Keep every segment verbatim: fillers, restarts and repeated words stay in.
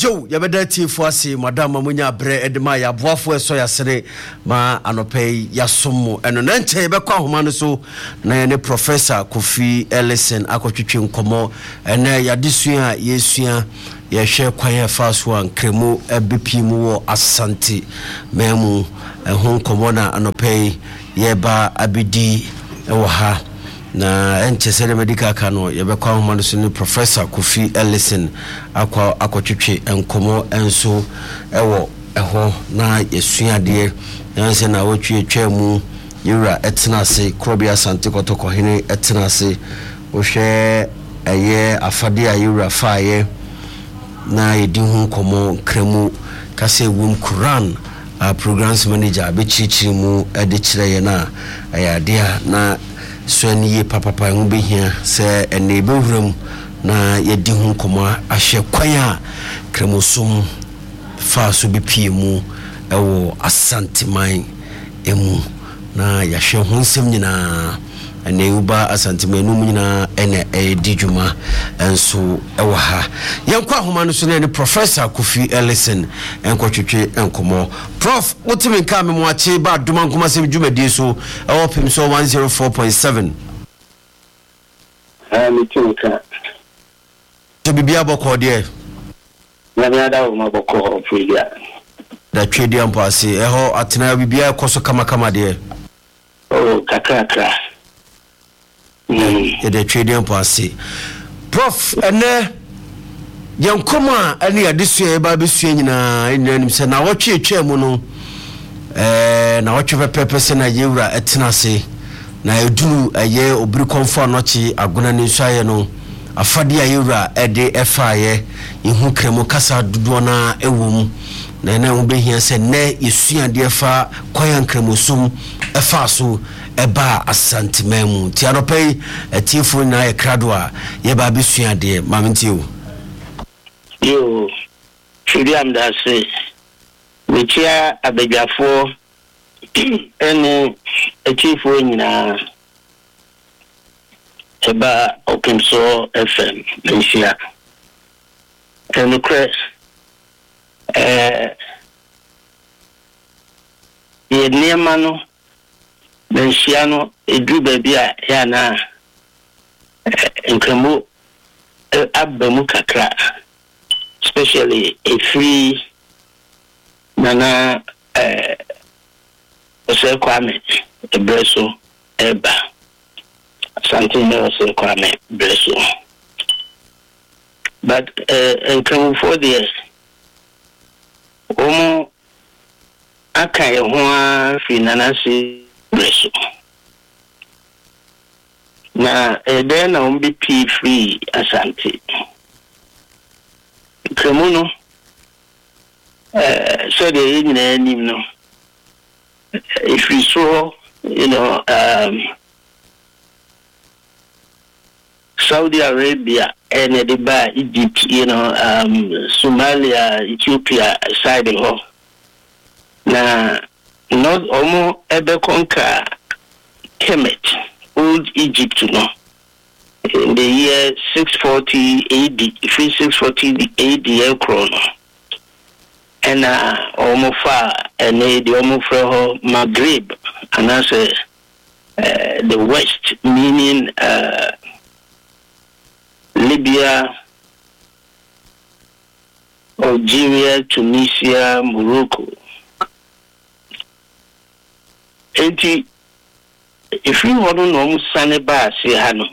Joe, yabeda tifo ase madam munya bre edema ya boafo eso ya sere ma anope ya somo eno na nche yebekwa homa no so na ne professor Kofi Ellison akotwetwe nkomo ene ya disua yesua ye hwe kwan ya faso an kremu ebepimu wo Asante memu ehun nkomo na anope yeba abidi ewo ha na enche sele medical kano yebekwa homa no so ne professor Kofi Ellison akwa akotwetwe enkomo enso ewo eho na yesua de yanse na wotwe twemu yura etenase Krobi Asante kotoko hene etenase ohwe eye afade a yura faaye na yedi hu nkomo kremu kase wum Quran a programs manager abechichi mu ede kire ye na ayade na so niye papa ngu behia se ene bewuram na yedi hu nkomo ahye kwan a kremosum fa so bepie mu ewo Asante man emu na yahwe ho nsem nyina ene uba Asante manum nyina ene edijuma enso ewo ha yenkwa homa no so ne professor Kofi Ellison enkotwetwe enkomo prof wotimi nka me mo ache ba duma nkoma sem dwumadi so ewo pim so one oh four point seven ah me tinka to bibia boko de na me ada o maboko fulia da twedi ampo ase eho atena bibia ekoso kama kama de oh kakaka e de twedi ampo ase prof ene yankoma ene adesua ba besua nyina enanim se na wotwe twemu no eh na wotwe pepe se na yewura etenase na eduru eye obiri konfo anochi agona ni nsuaye no afade a yewura ede efaaye ihu kremo kasa dodo na ewom na na ubehia se ne yesua de fa kwayan kremosum efa so eba Asante memu ti aropei etifo na ye krado a ye ba besua de mamenti o yo chiri am da se metia abegyafo ene etifo nyina eba Openso F M mesia ene kre eh ye niema no mesia no edu bebia ya na enkremo abamu kakra especially a free nana eh ose kwame ebreso eba something else kwame breso but eh enkremo for the omo akai ho fi nana si breso na ede na umbi P free Asante kremuno eh so the in name no if you saw you know um Saudi Arabia and the Egypt you know um Somalia Ethiopia side ho na not almost ebe conquer Kemet old Egypt no in the year six forty A D six forty A D chrono and uh almost far and the almost for Maghreb and as uh, the west meaning uh Libya, Algeria, Tunisia, Morocco. Enti if you want to know Saneba say hano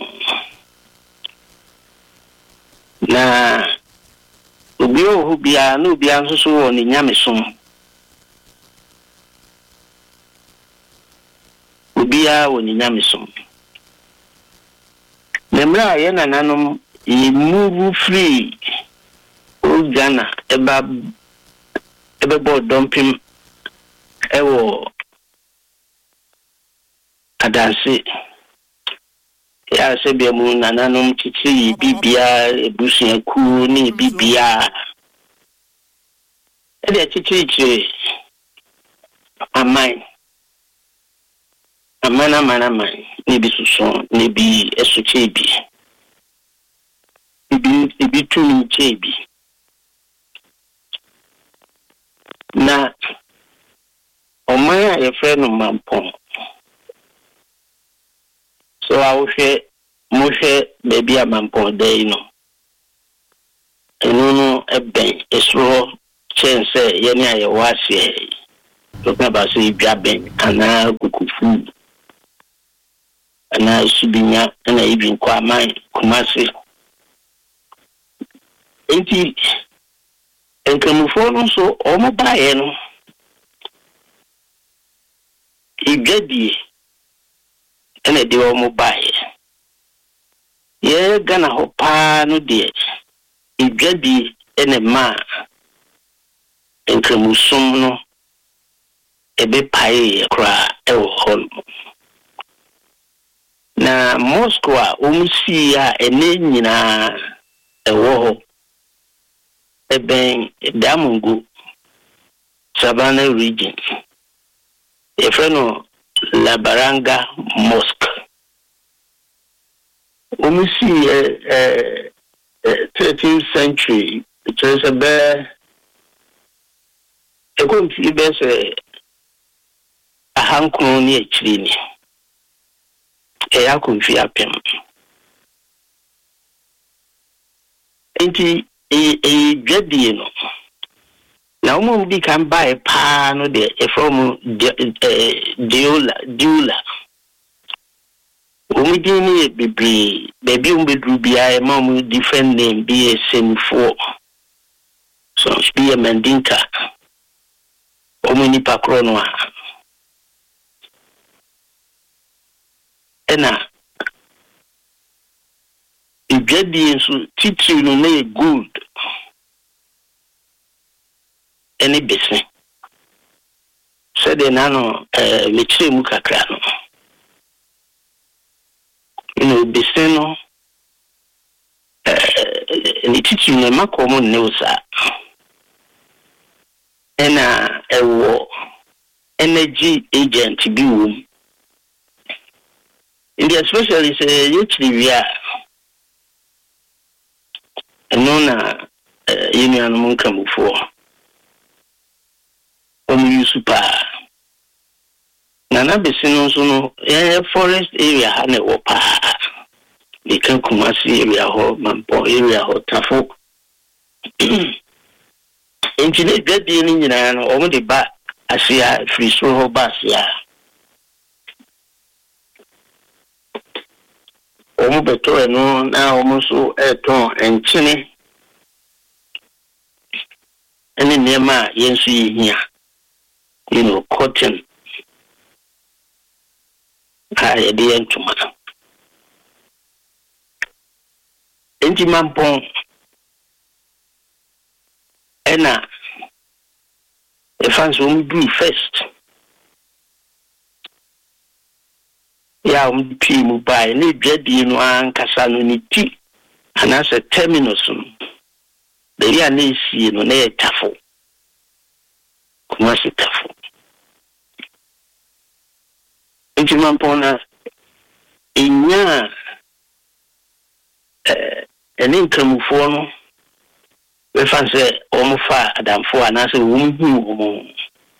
na obi o bia no bia nso so woni nyamesom obi a woni nyamesom nemra ye nananom ye move free o Ghana eba ebe bo dumping ewo adanse ya se bia mu nananom titi bibia ebusuaku ni bibia e de titi titi amai amana mana mai ni bisuso ni bi esuchebi ibi ibi tuni chebi na Omaya, your friend of Mampong. So I will say, Moshe, baby, a Mampong, they know. And no, a bank, a slow chance, Yenya, your was here. Talking about say, Jabbing, and I cook food. And I should be not, and I even quite mine, Kumasi. Ain't he? And come for so, all my buy, no. He get the and a deal mobile. Yeah, gonna hope no dear. He get the and a man and Cremusum a bit pie cry a home. Na Moscow, Umsia, a name a war a bang a Damungu Savannah region. A friend of La Baranga Mosque. When we see a thirteenth century, it is a bear. A country bears a hankoni a chini. A yakunfi apem. Ain't he a dreadino? Now, we can buy a pan or a from Diola. Diola. When we didn't be baby, we would be a mom with different name, be a same for. So, be a Mandinka. Omini Pacronoa. Ena. If get the teach you to make good. Any business. Said the nano, uh, Michi Mukacrano. You know, business, uh, the teaching a common news, and a war energy agent to be womb. In the especially say, usually we are a non union monk before. Omu super. Nana besino so no forest area ha na wopa. The can Kumasi area ho Mampo area ho Tafo. Inti get the ni nyina no omu de ba asia free so ho ba asia. Omu beto no na omu so eton enchine. Ene nema yensu yi you know, cotton. I didn't to man. Enti Mampong. Ena. The fans will do first. Ya um pi mu buy ni dreadi no ankasa no ni ti. And as a terminus. The ya ni si no na tafo. Kumasi tafo. Inti Mampona inya eh eni nkramufoɔ no we fan sɛ ɔmo fa adamfo anase wɔn hu ɔmo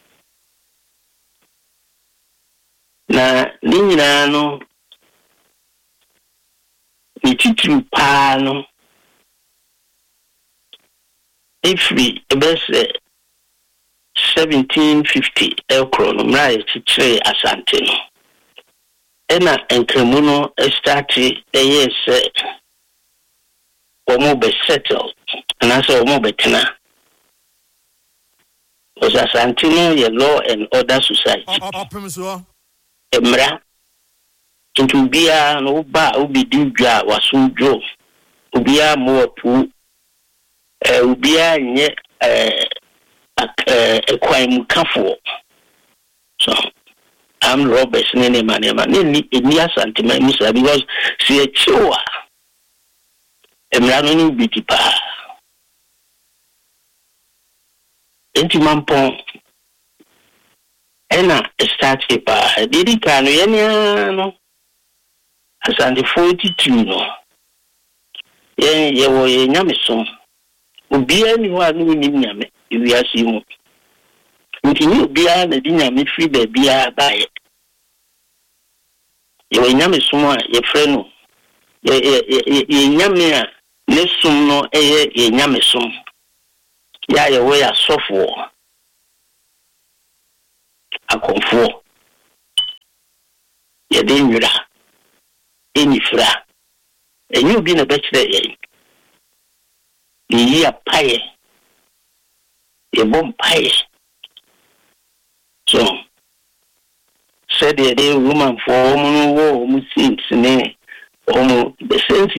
na ne nyinaa no ne titiri paa no efiri ebɛsɛ seventeen fifty ɛkoro no mmerɛ a yɛkyekyere Asante no ena enkremu no start eye se omo be settle na so omo betena was Asante no ye law and order society emra ntu bia no ba obi dudwa wasudwo obia mo apu eh obia nye eh ekwan mu kafo so I'm Roberts nene manema nene ni Asante ma misa because see a chiwa emra no ni bitipa enti Mampong ena start pa didi kanu yenya no Asante forty-two no ye ye wo ye nyameso obi ani ho anu ni nyame wi asimu nti ni obia na di nyame free ba bia bae ye we nyame sumo a ye frɛ no ye ye ye nyame a ne sum no eye ye nyame sum ya ye we asofo akonfo ye de nwura eni fra enyi obi na bɛkyerɛ ye yi apaye ye bom paye so said the woman for woman war seems ne omo the sense.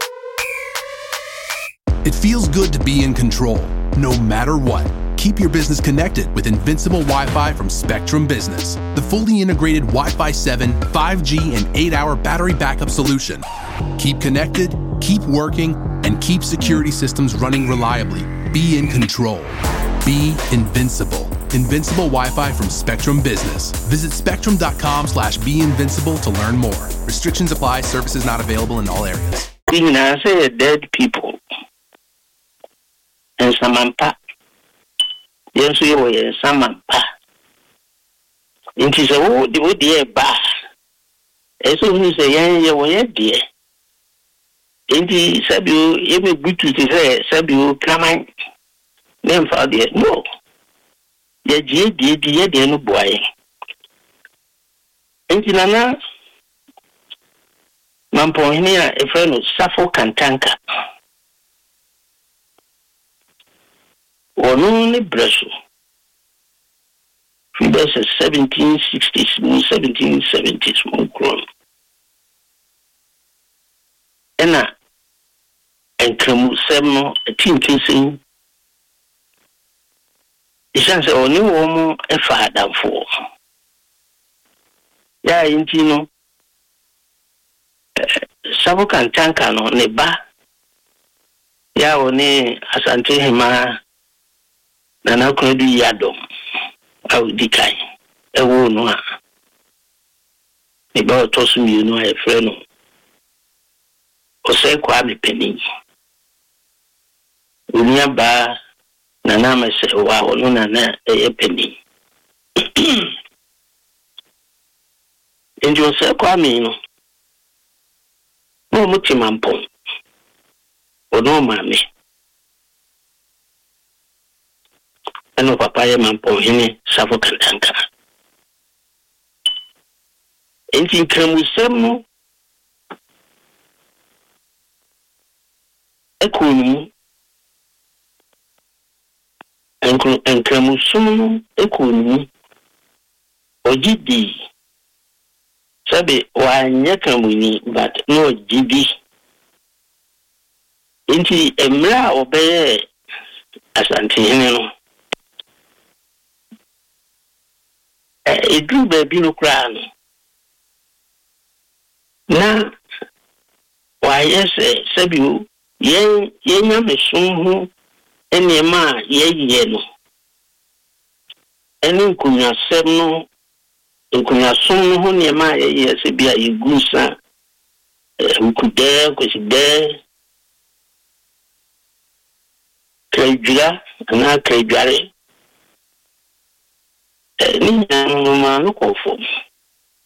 It feels good to be in control no matter what. Keep your business connected with Invincible Wi-Fi from Spectrum Business, the fully integrated Wi-Fi seven, five G, and eight hour battery backup solution. Keep connected, keep working, and keep security systems running reliably. Be in control. Be invincible. Invincible Wi-Fi from Spectrum Business. Visit spectrum.com slash be invincible to learn more. Restrictions apply. Services not available in all areas. I say dead people. And Samampa. Yes, we were Samampa. It is a wood, the wood, dear bar. As soon as a young year were dear. Indeed, Sabu, every good to say, Sabu, come on. Name for the no. Ye ye ye ye ye no boy. Enti nana mampo hinia e friend no Safo Kantanka. Onu ne breso. Fi bese seventeen sixties, seventeen seventies mo grown. Ena enkremu semno etinkin Isanse oni womo efa adamfo. Ya inti no Safo Kantanka no ne ba ya oni Asante Hima Nana Kuredu Yadom au dikai ewo no a ne ba otosu mi no e frɛ no Osei Kwame Peni unia ba Nana mese wa onu nana eye Peni Enjo Osei Kwame no no muti mampon ono mame eno papa ye mampon hini Safo Kantanka enti kremusem no ekunu enkru enkremusum ekunu ojidi sabe wa nyakamuni but no ojidi enti emra obeye Asante hene no e du baby no kra no na wa yese sabe yen yenya mesum hu enema yeye no eni nkunya sem no nkunya som no ho nema yeye se bia igusa ukude kweside krejura na krejare ni nyama no kofo